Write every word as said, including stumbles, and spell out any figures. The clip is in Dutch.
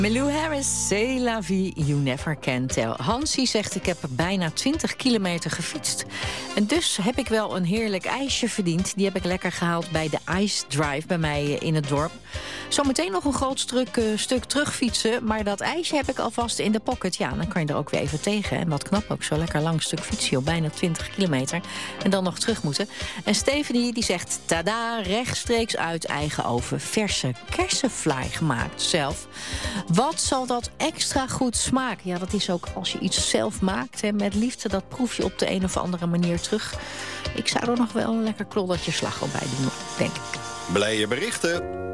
Milou Harris, C'est la vie, you never can tell. Hansie zegt, ik heb bijna twintig kilometer gefietst. En dus heb ik wel een heerlijk ijsje verdiend. Die heb ik lekker gehaald bij de Ice Drive bij mij in het dorp. Zometeen nog een groot stuk, uh, stuk terugfietsen. Maar dat ijsje heb ik alvast in de pocket. Ja, dan kan je er ook weer even tegen. En wat knap ook, zo lekker lang stuk fietsen, joh, bijna twintig kilometer. En dan nog terug moeten. En Stephanie die zegt, tada, rechtstreeks uit eigen oven. Verse kersenvlaai gemaakt zelf. Wat zal dat extra goed smaken? Ja, dat is ook als je iets zelf maakt, hè, met liefde, dat proef je op de een of andere manier terug. Ik zou er nog wel een lekker kloddertje slagroom bij doen, denk ik. Blije berichten.